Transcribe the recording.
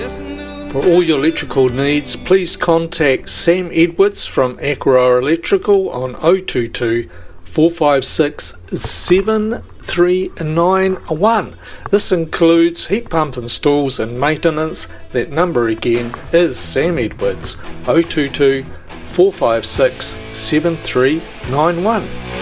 For all your electrical needs, please contact Sam Edwards from Aqua Electrical on 022 456 7391. This includes heat pump installs and maintenance. That number again is Sam Edwards, 022 456 7391.